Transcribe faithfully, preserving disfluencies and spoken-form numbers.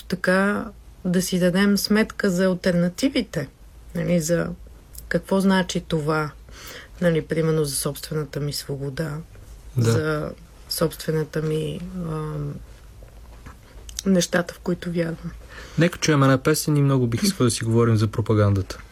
така да си дадем сметка за алтернативите. Нали, за какво значи това, нали, примерно за собствената ми свобода, да. За собствената ми а, нещата, в които вярвам. Нека чуем една песен и много бих искал да си говорим за пропагандата.